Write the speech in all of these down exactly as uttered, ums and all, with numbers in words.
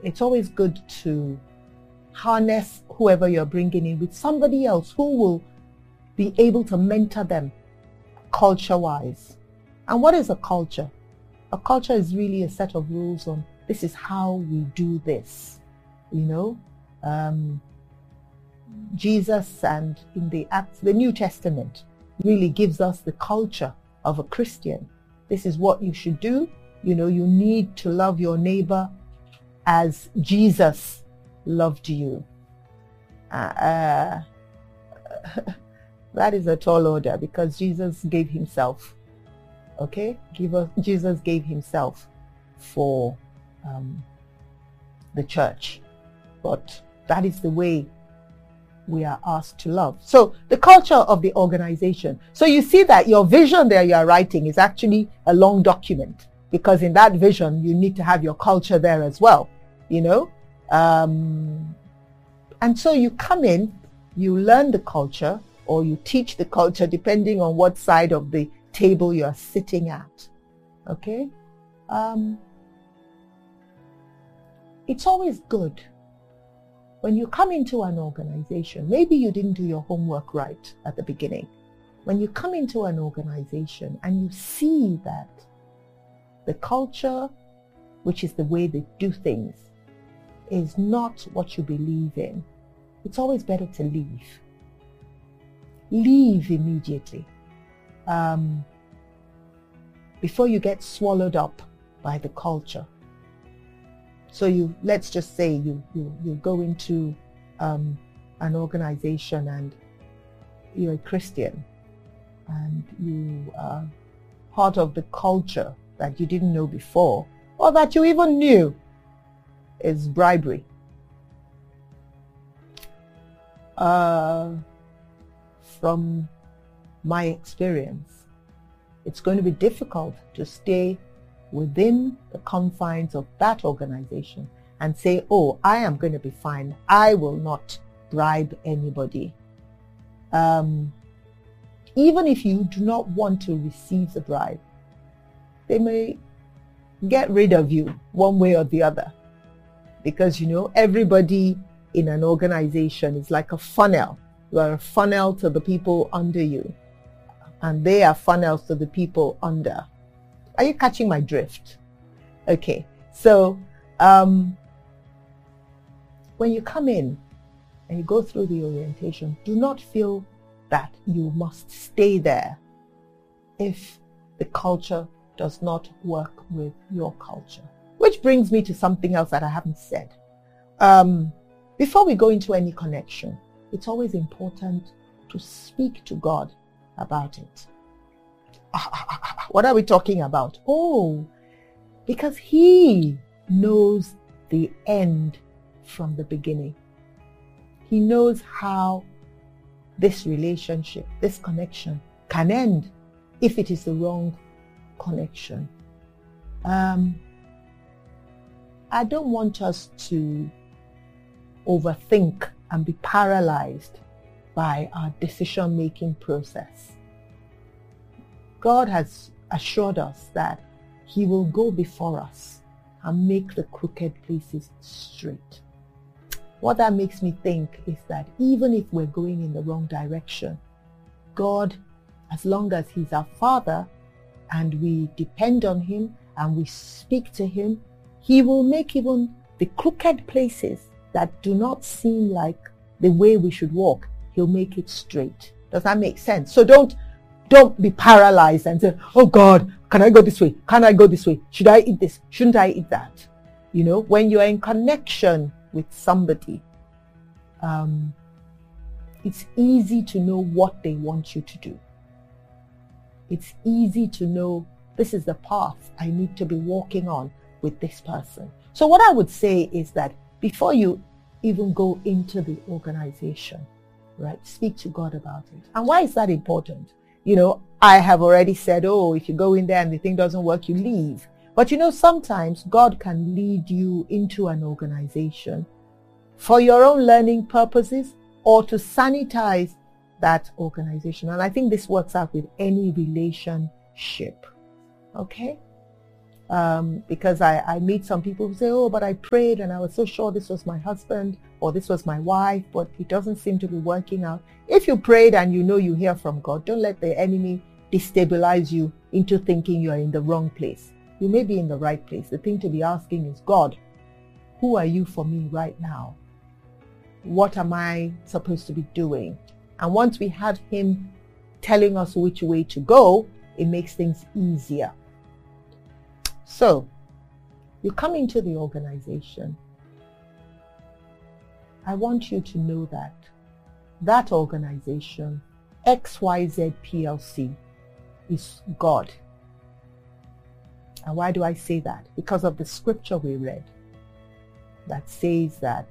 it's always good to harness whoever you're bringing in with somebody else who will be able to mentor them culture-wise. And what is a culture? A culture is really a set of rules on this is how we do this, you know. Um, Jesus and in the Acts, the New Testament really gives us the culture of a Christian. This is what you should do. You know, you need to love your neighbor as Jesus loved you. Uh, uh, that is a tall order because Jesus gave himself. Okay? Give us, Jesus gave himself for um, the church. But that is the way we are asked to love. So the culture of the organization. So you see that your vision there you are writing is actually a long document, because in that vision you need to have your culture there as well, you know. Um, and so you come in, you learn the culture, or you teach the culture depending on what side of the table you are sitting at. Okay? Um, it's always good when you come into an organization. Maybe you didn't do your homework right at the beginning. When you come into an organization and you see that the culture, which is the way they do things, is not what you believe in, it's always better to leave. Leave immediately. Um, before you get swallowed up by the culture. So you, let's just say you, you, you go into um, an organization and you're a Christian and you are part of the culture that you didn't know before, or that you even knew is bribery. Uh, from my experience, it's going to be difficult to stay within the confines of that organization and say, oh, I am going to be fine. I will not bribe anybody. Um, even if you do not want to receive the bribe, they may get rid of you one way or the other. Because, you know, everybody in an organization is like a funnel. You are a funnel to the people under you, and they are funnels to the people under. Are you catching my drift? Okay, so um, when you come in and you go through the orientation, do not feel that you must stay there if the culture does not work with your culture. Which brings me to something else that I haven't said. Um, before we go into any connection, it's always important to speak to God about it. What are we talking about? Oh, because He knows the end from the beginning. He knows how this relationship, this connection can end if it is the wrong connection. Um, I don't want us to overthink and be paralyzed by our decision-making process. God has assured us that He will go before us and make the crooked places straight. What that makes me think is that even if we're going in the wrong direction, God, as long as He's our Father and we depend on Him and we speak to Him, He will make even the crooked places that do not seem like the way we should walk, He'll make it straight. Does that make sense? So don't Don't be paralyzed and say, oh God, can I go this way? Can I go this way? Should I eat this? Shouldn't I eat that? You know, when you're in connection with somebody, um, it's easy to know what they want you to do. It's easy to know this is the path I need to be walking on with this person. So what I would say is that before you even go into the organization, right, speak to God about it. And why is that important? You know, I have already said, oh, if you go in there and the thing doesn't work, you leave. But you know, sometimes God can lead you into an organization for your own learning purposes or to sanitize that organization. And I think this works out with any relationship. Okay? Um, because I, I meet some people who say, oh, but I prayed and I was so sure this was my husband or this was my wife, but it doesn't seem to be working out. If you prayed and you know you hear from God, don't let the enemy destabilize you into thinking you are in the wrong place. You may be in the right place. The thing to be asking is, God, who are you for me right now? What am I supposed to be doing? And once we have him telling us which way to go, it makes things easier. So, you come into the organization. I want you to know that that organization, X Y Z P L C, is God. And why do I say that? Because of the scripture we read that says that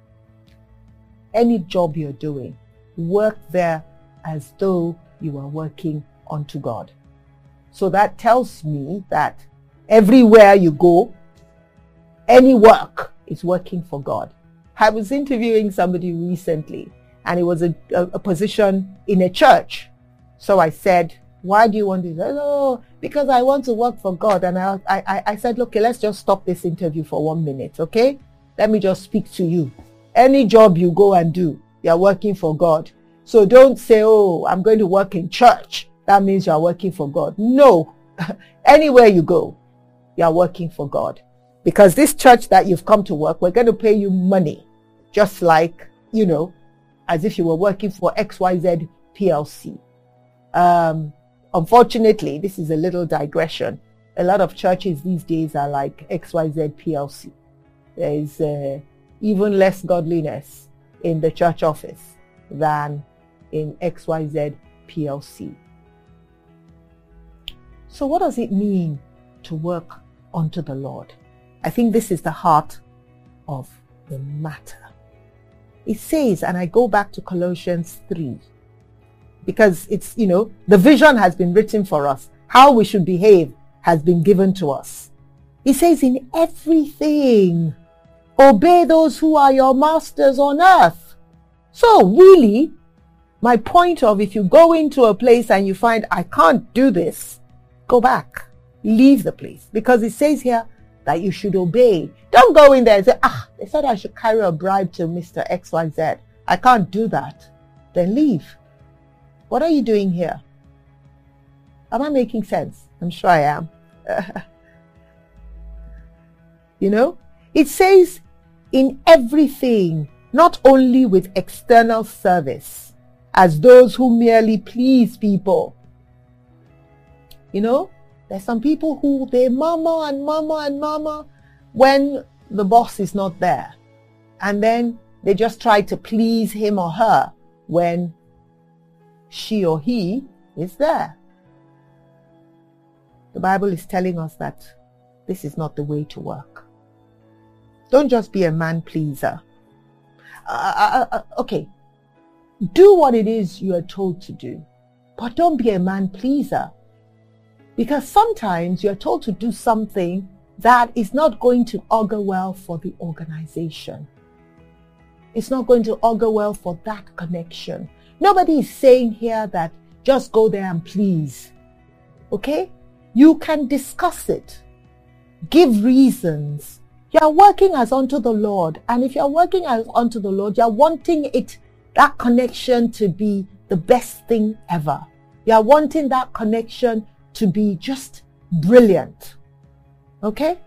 any job you're doing, work there as though you are working unto God. So that tells me that everywhere you go, any work is working for God. I was interviewing somebody recently, and it was a, a, a position in a church. So I said, why do you want to do that? Oh, because I want to work for God. And I, I, I said, okay, let's just stop this interview for one minute, okay? Let me just speak to you. Any job you go and do, you're working for God. So don't say, oh, I'm going to work in church. That means you're working for God. No. Anywhere you go, you're working for God. Because this church that you've come to work, we're going to pay you money. Just like, you know, as if you were working for X Y Z P L C. Um, unfortunately, this is a little digression. A lot of churches these days are like X Y Z P L C. There is uh, even less godliness in the church office than in X Y Z P L C. So what does it mean to work unto the Lord? I think this is the heart of the matter. It says, and I go back to Colossians three, because it's, you know, the vision has been written for us. How we should behave has been given to us. It says, in everything, obey those who are your masters on earth. So really, my point of, if you go into a place and you find, I can't do this, go back, leave the place. Because it says here that you should obey. Don't go in there and say, ah, they said I should carry a bribe to Mister X Y Z. I can't do that. Then leave. What are you doing here? Am I making sense? I'm sure I am. You know, it says in everything, not only with external service, as those who merely please people. You know, there's some people who they mama and mama and mama when the boss is not there. And then they just try to please him or her when she or he is there. The Bible is telling us that this is not the way to work. Don't just be a man pleaser. Uh, uh, uh, okay, do what it is you are told to do, but don't be a man pleaser. Because sometimes you're told to do something that is not going to augur well for the organization. It's not going to augur well for that connection. Nobody is saying here that just go there and please. Okay? You can discuss it. Give reasons. You are working as unto the Lord. And if you are working as unto the Lord, you are wanting it, that connection to be the best thing ever. You are wanting that connection to be just brilliant. Okay?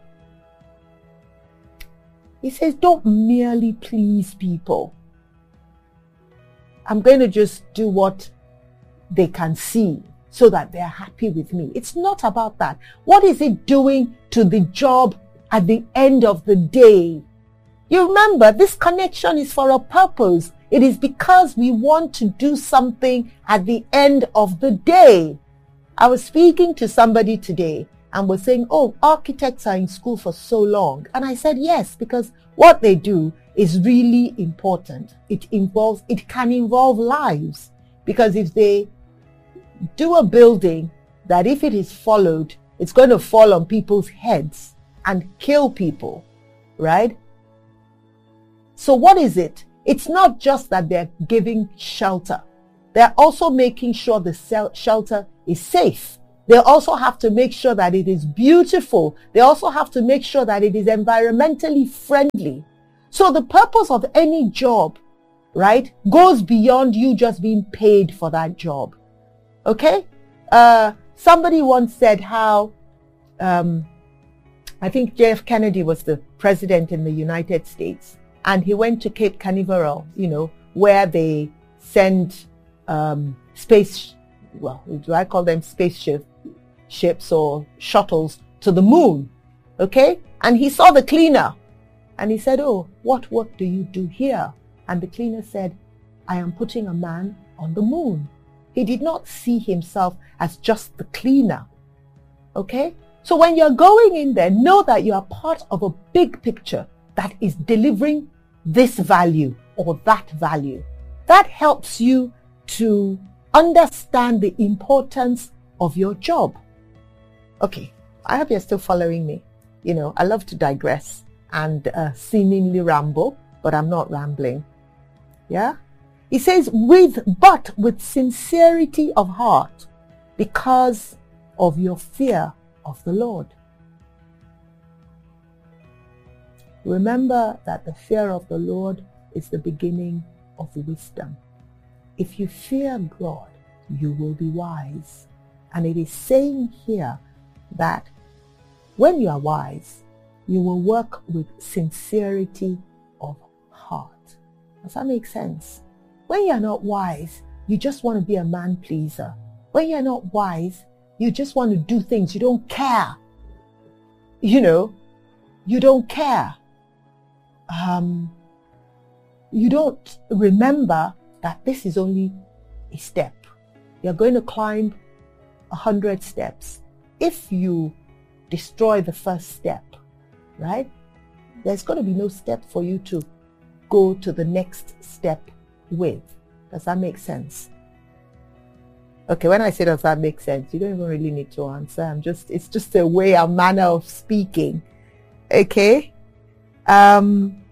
He says, don't merely please people. I'm going to just do what they can see so that they're happy with me. It's not about that. What is it doing to the job at the end of the day? You remember, this connection is for a purpose. It is because we want to do something at the end of the day. I was speaking to somebody today and was saying, oh, architects are in school for so long. And I said, yes, because what they do is really important. It involves, it can involve lives. Because if they do a building that if it is followed, it's going to fall on people's heads and kill people, right? So what is it? It's not just that they're giving shelter. They're also making sure the shelter is safe. They also have to make sure that it is beautiful. They also have to make sure that it is environmentally friendly. So the purpose of any job, right, goes beyond you just being paid for that job. Okay? Uh, somebody once said how, um, I think J F Kennedy was the president in the United States, and he went to Cape Canaveral, you know, where they send um, space, well, do I call them spaceship ships or shuttles to the moon? Okay? And he saw the cleaner, and he said, oh, what work do you do here? And the cleaner said, I am putting a man on the moon. He did not see himself as just the cleaner. Okay? So when you're going in there, know that you are part of a big picture that is delivering this value or that value. That helps you to understand the importance of your job. Okay, I hope you're still following me. You know, I love to digress and uh, seemingly ramble, but I'm not rambling. Yeah? He says, with, but with sincerity of heart, because of your fear of the Lord. Remember that the fear of the Lord is the beginning of wisdom. If you fear God, you will be wise. And it is saying here that when you are wise, you will work with sincerity of heart. Does that make sense? When you are not wise, you just want to be a man pleaser. When you are not wise, you just want to do things. You don't care. You know, you don't care. Um, you don't remember that this is only a step. You're going to climb a hundred steps. If you destroy the first step, right, there's going to be no step for you to go to the next step with. Does that make sense? Okay, when I say does that make sense, you don't even really need to answer. I'm just, it's just a way, a manner of speaking. Okay? Um,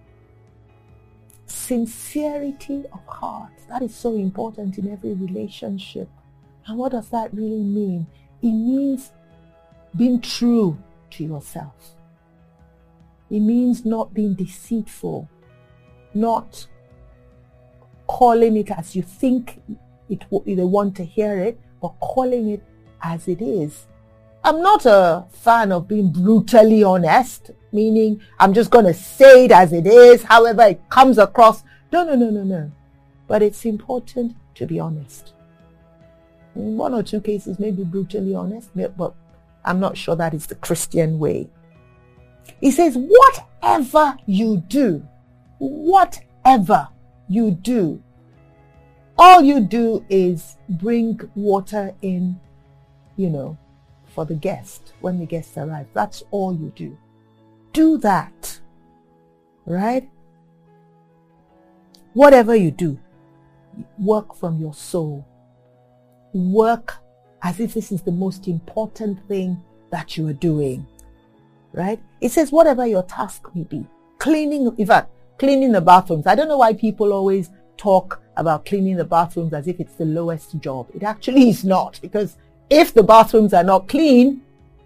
sincerity of heart. That is so important in every relationship. And what does that really mean? It means being true to yourself. It means not being deceitful, not calling it as you think it they want to hear it, but calling it as it is. I'm not a fan of being brutally honest, meaning I'm just going to say it as it is, however it comes across. No, no, no, no, no. But it's important to be honest. In one or two cases, maybe brutally honest, but I'm not sure that is the Christian way. He says, whatever you do, whatever you do, all you do is bring water in, you know, for the guest when the guests arrive. That's all you do. Do that, right? Whatever you do, work from your soul. Work as if this is the most important thing that you are doing, right? It says whatever your task may be. Cleaning, in fact, cleaning the bathrooms. I don't know why people always talk about cleaning the bathrooms as if it's the lowest job. It actually is not, because if the bathrooms are not clean,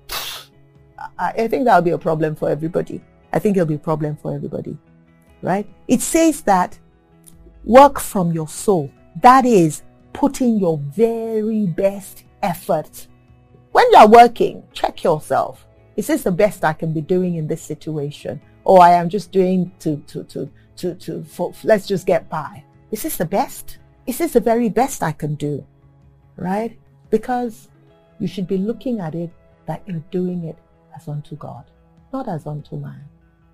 I think that'll be a problem for everybody. I think it'll be a problem for everybody, right? It says that work from your soul. That is putting your very best effort. When you're working, check yourself. Is this the best I can be doing in this situation? Or I am just doing to, to, to, to, to for, let's just get by. Is this the best? Is this the very best I can do? Right? Because you should be looking at it that you're doing it as unto God, not as unto man.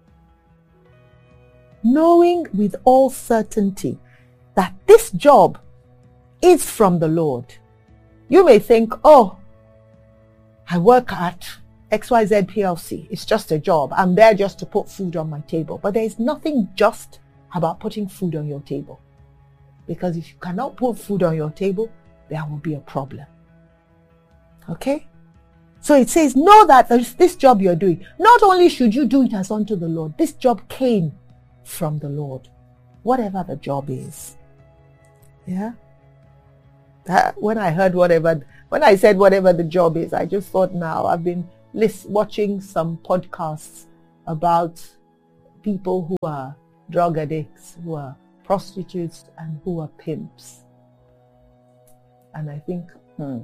Knowing with all certainty that this job is from the Lord. You may think, oh, I work at X Y Z P L C. It's just a job. I'm there just to put food on my table. But there is nothing just about putting food on your table. Because if you cannot put food on your table, there will be a problem. Okay? So it says, know that this job you're doing, not only should you do it as unto the Lord, this job came from the Lord. Whatever the job is. Yeah? Uh, when I heard whatever, when I said whatever the job is, I just thought now I've been list, watching some podcasts about people who are drug addicts, who are prostitutes, and who are pimps. And I think, hmm,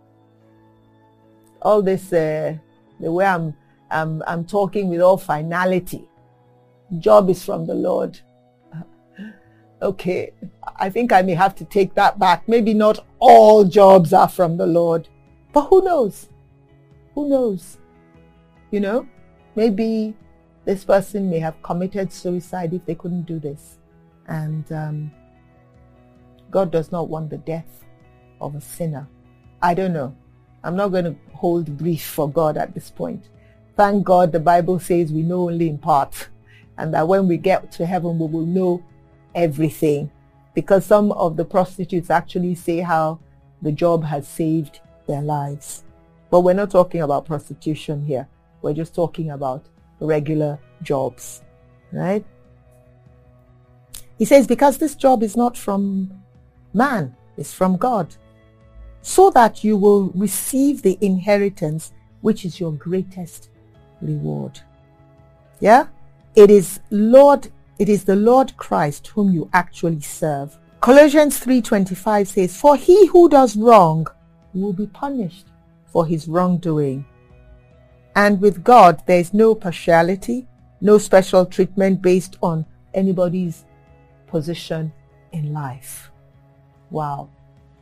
all this, uh, the way I'm, I'm, I'm talking with all finality, job is from the Lord. Okay, I think I may have to take that back. Maybe not all jobs are from the Lord, but who knows? Who knows? You know, maybe this person may have committed suicide if they couldn't do this. And um, God does not want the death of a sinner. I don't know. I'm not going to hold brief for God at this point. Thank God the Bible says we know only in part, and that when we get to heaven we will know everything, because some of the prostitutes actually say how the job has saved their lives. But we're not talking about prostitution here. We're just talking about regular jobs, right? He says, because this job is not from man, it's from God, so that you will receive the inheritance, which is your greatest reward. Yeah? It is Lord It is the Lord Christ whom you actually serve. Colossians three twenty-five says, for he who does wrong will be punished for his wrongdoing. And with God, there is no partiality, no special treatment based on anybody's position in life. Wow.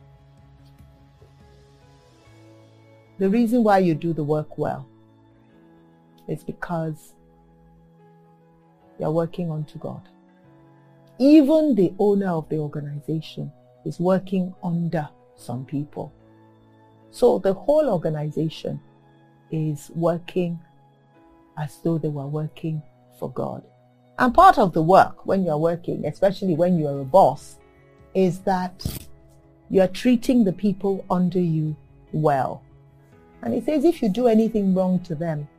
The reason why you do the work well is because you're working unto God. Even the owner of the organization is working under some people. So the whole organization is working as though they were working for God. And part of the work when you're working, especially when you're a boss, is that you're treating the people under you well. And he says if you do anything wrong to them,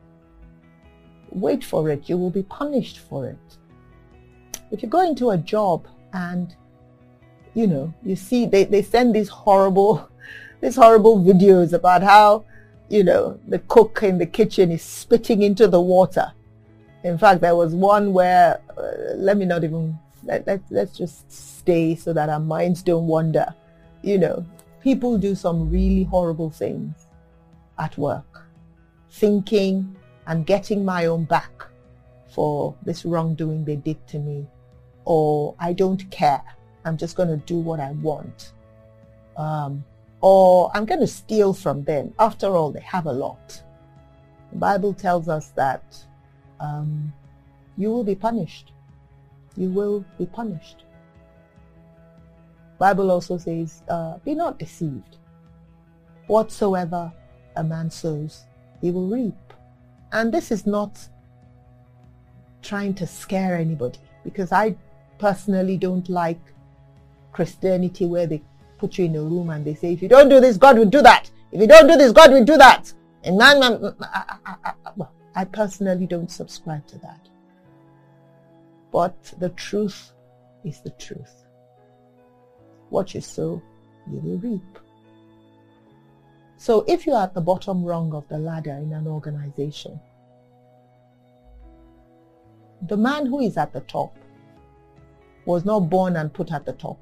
wait for it, you will be punished for it. If you go into a job and, you know, you see they, they send these horrible, these horrible videos about how, you know, the cook in the kitchen is spitting into the water. In fact, there was one where, uh, let me not even, let, let, let's just stay so that our minds don't wander. You know, people do some really horrible things at work, thinking I'm getting my own back for this wrongdoing they did to me, or I don't care, I'm just going to do what I want, um, or I'm going to steal from them. After all, they have a lot. The Bible tells us that um, you will be punished. You will be punished. The Bible also says, uh, be not deceived. Whatsoever a man sows, he will reap. And this is not trying to scare anybody, because I personally don't like Christianity where they put you in a room and they say, if you don't do this, God will do that. If you don't do this, God will do that. And man, man I, I, I, well, I personally don't subscribe to that. But the truth is the truth. What you sow, you will reap. So if you're at the bottom rung of the ladder in an organization, the man who is at the top was not born and put at the top.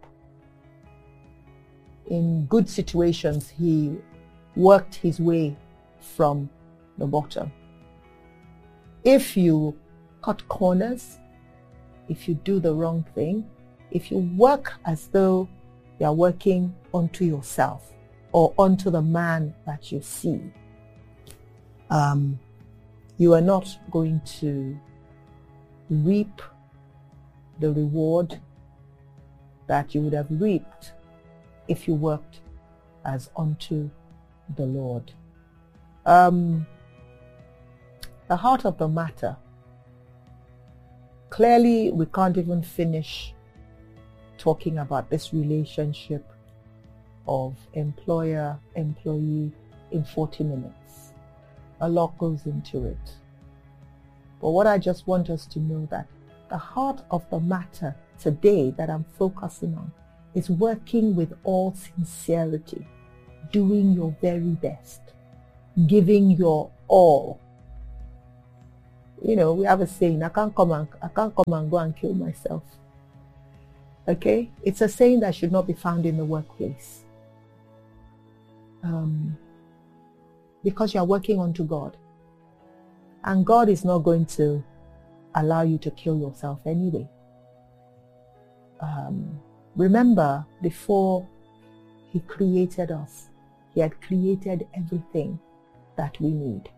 In good situations, he worked his way from the bottom. If you cut corners, if you do the wrong thing, if you work as though you are working unto yourself, or onto the man that you see, um, you are not going to reap the reward that you would have reaped if you worked as unto the Lord. Um, the heart of the matter, clearly we can't even finish talking about this relationship of employer-employee in forty minutes. A lot goes into it. But what I just want us to know that the heart of the matter today that I'm focusing on is working with all sincerity, doing your very best, giving your all. You know, we have a saying, I can't come and I can't come and go and kill myself. Okay? It's a saying that should not be found in the workplace. Um, because you are working unto God. And God is not going to allow you to kill yourself anyway. Um, remember, before He created us, He had created everything that we need.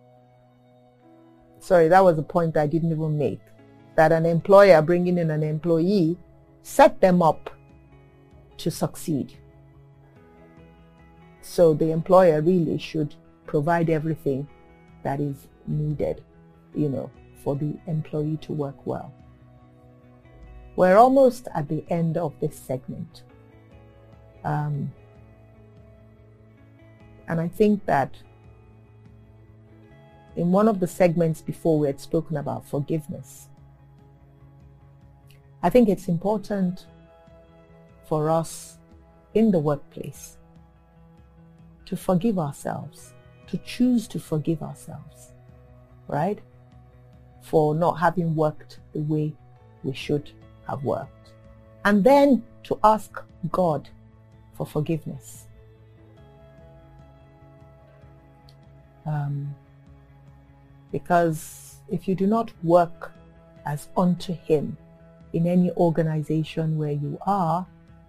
Sorry, that was a point I didn't even make. That an employer bringing in an employee set them up to succeed. So the employer really should provide everything that is needed, you know, for the employee to work well. We're almost at the end of this segment. Um, and I think that in one of the segments before, we had spoken about forgiveness. I think it's important for us in the workplace to forgive ourselves, to choose to forgive ourselves, right? For not having worked the way we should have worked. And then to ask God for forgiveness. Um, because if you do not work as unto Him in any organization where you are,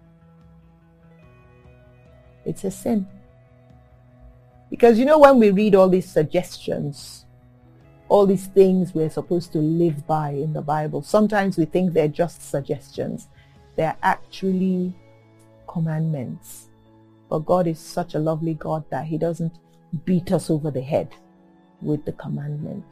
it's a sin. Because you know, when we read all these suggestions, all these things we're supposed to live by in the Bible, sometimes we think they're just suggestions. They're actually commandments. But God is such a lovely God that He doesn't beat us over the head with the commandment.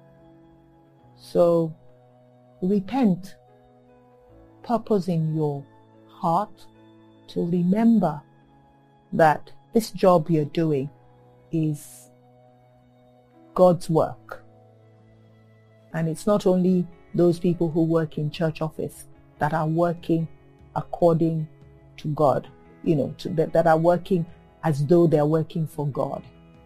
So repent, purpose in your heart to remember that this job you're doing is God's work. And it's not only those people who work in church office that are working according to God, you know, to, that, that are working as though they're working for God.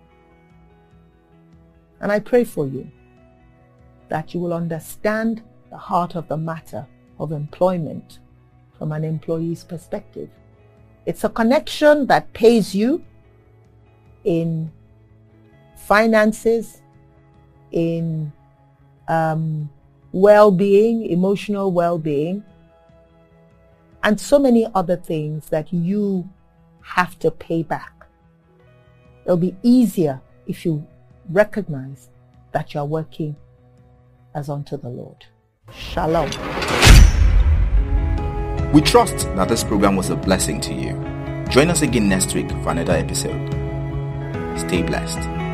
And I pray for you that you will understand the heart of the matter of employment from an employee's perspective. It's a connection that pays you in finances, in um, well-being, emotional well-being, and so many other things that you have to pay back. It'll be easier if you recognize that you're working as unto the Lord. Shalom. We trust that this program was a blessing to you. Join us again next week for another episode. Stay blessed.